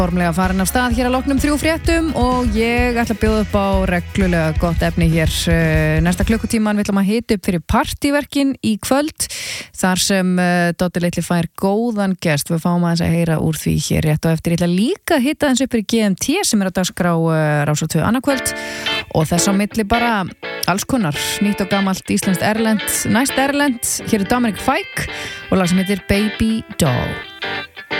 Formlega farin af stað hér að loknum 3 fréttum og ég ætla að bjóða upp á reglulega gott efni hér. Næsta klukkutíman við ætlum að hita upp fyrir partíverkin í kvöld þar sem Doddi litli fær góðan gest. Við fáum aðeins að heyra úr því hér rétt og eftir. Ég ætla líka að hita aðeins upp fyrir GMT sem er á dagskrá Rás 2 annað kvöld og þess á milli bara alls konar, nýtt og gamalt íslenskt erlent, næst erlent. Hér er Dominic Fike og lag sem heitir Baby Doll.